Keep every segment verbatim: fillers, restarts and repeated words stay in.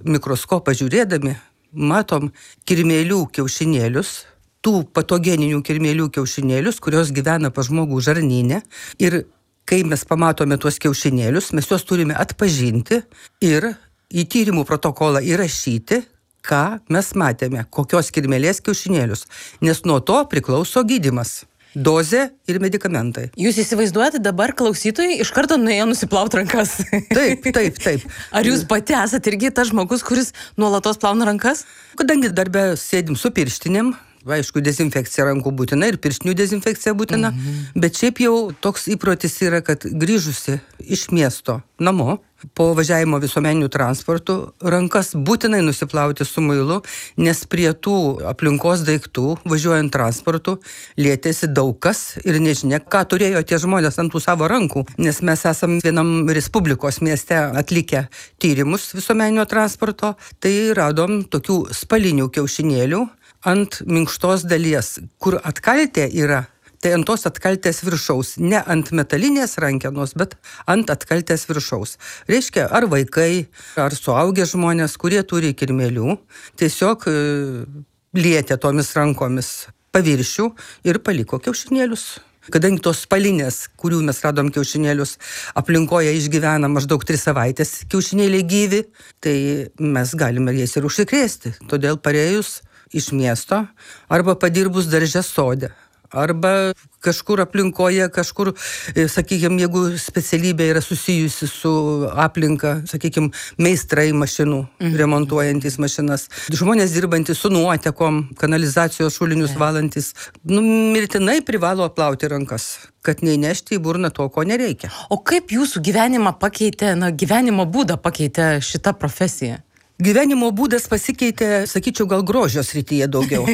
mikroskopą žiūrėdami matom kirmėlių kiaušinėlius, tų patogeninių kirmėlių kiaušinėlius, kurios gyvena pas žmogų žarnyne. Ir kai mes pamatome tuos kiaušinėlius, mes juos turime atpažinti ir į tyrimų protokolą įrašyti, ką mes matėme, kokios kirmėlės kiaušinėlius. Nes nuo to priklauso gydymas. Dozė ir medikamentai. Jūs įsivaizduojate dabar klausytojai iš karto nuėjo nusiplauti rankas? Taip, taip, taip. Ar jūs pati esate irgi tas žmogus, kuris nuolatos plauna rankas? Kadangi darbe sėdim su pirštinėm, aišku, dezinfekcija rankų būtina ir pirštinių dezinfekcija būtina, mhm. bet šiaip jau toks įprotis yra, kad grįžusi iš miesto namo, po važiavimo visuomeniniu transportu, rankas būtinai nusiplauti su muilu, nes prie tų aplinkos daiktų, važiuojant transportu, lietėsi daug kas ir nežinia, ką turėjo tie žmonės ant tų savo rankų, nes mes esam vienam Respublikos mieste atlikę tyrimus visuomeninio transporto, tai radom tokių spalinių kiaušinėlių ant minkštos dalies, kur atkaltė yra. Tai ant tos atkaltės viršaus, ne ant metalinės rankenos, bet ant atkaltės viršaus. Reiškia, ar vaikai, ar suaugę žmonės, kurie turi kirmėlių, tiesiog e, lietė tomis rankomis paviršių ir paliko kiaušinėlius. Kadangi tos spalinės, kurių mes radom kiaušinėlius, aplinkoje išgyvena maždaug tris savaitės kiaušinėliai gyvi, tai mes galime jais ir užsikrėsti. Todėl parėjus iš miesto arba padirbus darže sode, arba kažkur aplinkoje, kažkur, sakykime, jeigu specialybė yra susijusi su aplinka, sakykime, meistrai mašinų, mhm. remontuojantis mašinas, žmonės dirbantys su nuotekom, kanalizacijos šulinius valantys, nu, mirtinai privalo plauti rankas, kad neįnešti į burną to, ko nereikia. O kaip jūsų gyvenimą pakeitė, na, gyvenimo būdą pakeitė šita profesija? Gyvenimo būdas pasikeitė, sakyčiau, gal grožio srityje daugiau,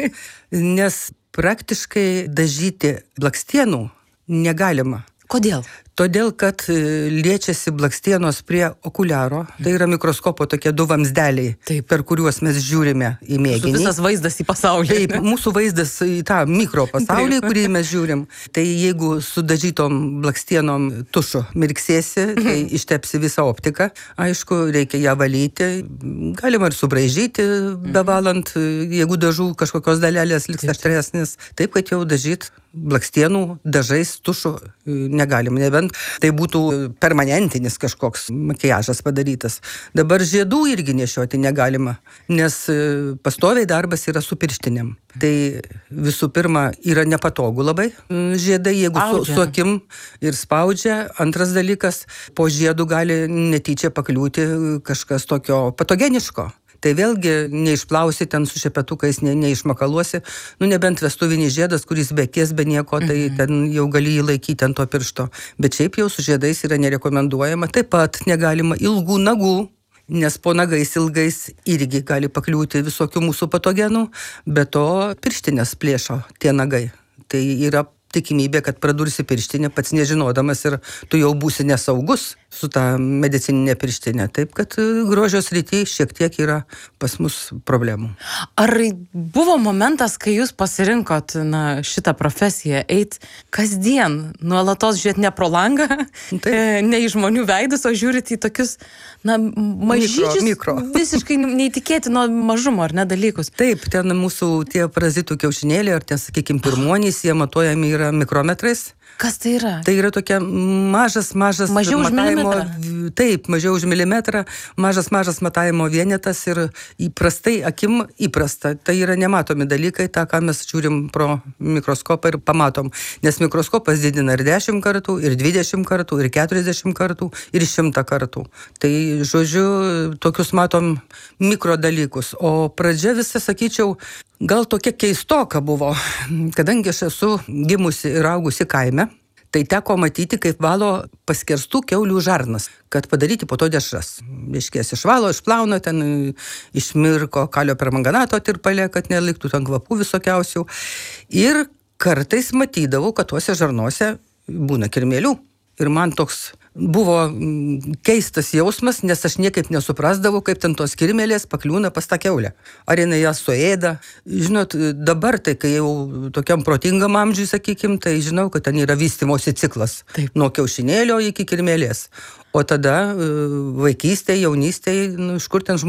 nes praktiškai dažyti blakstienų negalima. Kodėl? Todėl, kad liečiasi blakstienos prie okuliaro, tai yra mikroskopo tokie du vamzdeliai, Taip. per kuriuos mes žiūrime į mėginį. Mūsų visas vaizdas į pasaulį. Taip, mūsų vaizdas į tą mikropasaulį, kurį mes žiūrim. Tai jeigu su dažytom blakstienom tušu mirksėsi, tai ištepsi visą optiką. Aišku, reikia ją valyti. Galima ir subraižyti, bevalant, jeigu dažų kažkokios dalelės liks aštresnės. Taip, kad jau dažyt blakstienų dažais tušu negalim, nebent tai būtų permanentinis kažkoks makiažas padarytas. Dabar žiedų irgi nešioti negalima, nes pastoviai darbas yra su pirštinėm. Tai visų pirma yra nepatogu labai žiedai, jeigu su, su akim ir spaudžia. Antras dalykas, po žiedų gali netyčia pakliūti kažkas tokio patogeniško. Tai vėlgi neišplausi ten su šepetukais, ne, neišmakaluosi, nu nebent vestuvinis žiedas, kuris be akies, be nieko, tai mm-hmm. ten jau gali jį laikyti ant to piršto. Bet šiaip jau su žiedais yra nerekomenduojama. Taip pat negalima ilgų nagų, nes po nagais ilgais irgi gali pakliūti visokių mūsų patogenų, bet to pirštinės plėšo tie nagai. Tai yra tikimybė, kad pradursi pirštinę, pats nežinodamas ir tu jau būsi nesaugus su tą medicininė pirštinė. Taip, kad grožio srityje šiek tiek yra pas mus problemų. Ar buvo momentas, kai jūs pasirinkot na, šitą profesiją eit kasdien, nuolatos žiūrėti ne pro langą, Taip. ne į žmonių veidus, o žiūrėti į tokius na, mažyčius, mikro, mikro. visiškai neįtikėtino mažumo, ar ne, dalykus? Taip, ten mūsų tie parazitų kiaušinėliai, ar ten, sakykime, pirmonys, jie matuojami yra mikrometrais. Kas tai yra? Tai yra tokia mažas, mažas mažiau už matavimo, milimetrą? Taip, mažiau už milimetrą, mažas, mažas matavimo vienetas ir įprastai akim įprasta. Tai yra nematomi dalykai, tą, ką mes žiūrim pro mikroskopą ir pamatom. Nes mikroskopas didina ir dešimt kartų, ir dvidešimt kartų, ir keturiasdešimt kartų, ir šimtą kartų. Tai, žodžiu, tokius matom mikrodalykus. O pradžia visą, sakyčiau, gal tokia keistoka buvo, kadangi aš esu gimusi ir augusi kaime, tai teko matyti, kaip valo paskerstų kiaulių žarnas, kad padaryti po to dešras. Reiškės išvalo, išplauna, ten išmirko kalio permanganato tirpalė, kad neliktų ten kvapų visokiausių. Ir kartais matydavau, kad tuose žarnuose būna kirmėlių. Ir man toks buvo keistas jausmas, nes aš niekaip nesuprasdavau, kaip ten tos kirmėlės pakliūna pas tą kiaulę. Ar jinai ją suėda. Žinot, dabar tai, kai jau tokiam protingam amžiui, sakykim, tai žinau, kad ten yra vystymosi ciklas. Taip. Nuo kiaušinėlio iki kirmėlės. O tada vaikystėje, jaunystėje, nu, iš kur ten žmonės